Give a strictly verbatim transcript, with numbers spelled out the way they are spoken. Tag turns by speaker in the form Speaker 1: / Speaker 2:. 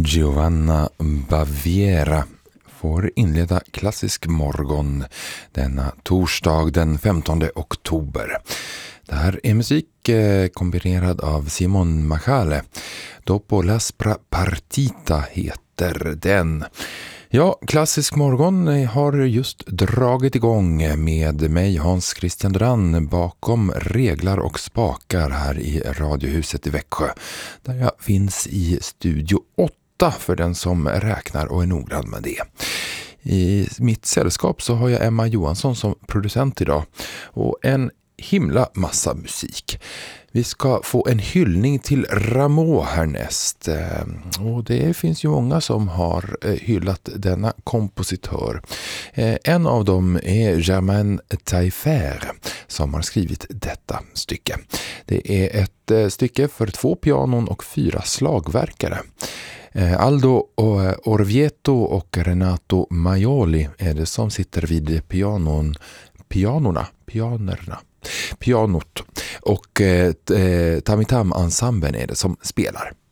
Speaker 1: Giovanna Baviera får inleda klassisk morgon denna torsdag den femtonde oktober. Det här är musik eh, kombinerad av Simon Machale. Dopo l'aspra partita heter den. Ja, klassisk morgon har just dragit igång med mig, Hans Christian Duran, bakom reglar och spakar här i Radiohuset i Växjö, där jag finns i studio åtta för den som räknar och är noggrann med det. I mitt sällskap så har jag Emma Johansson som producent idag och en himla massa musik. Vi ska få en hyllning till Rameau härnäst. Och det finns ju många som har hyllat denna kompositör. En av dem är Germain Taillefer som har skrivit detta stycke. Det är ett stycke för två pianon och fyra slagverkare. Aldo Orvieto och Renato Maioli är det som sitter vid pianon, pianorna, pianerna. Pianot och eh, Tamitam-ensemblen är det som spelar.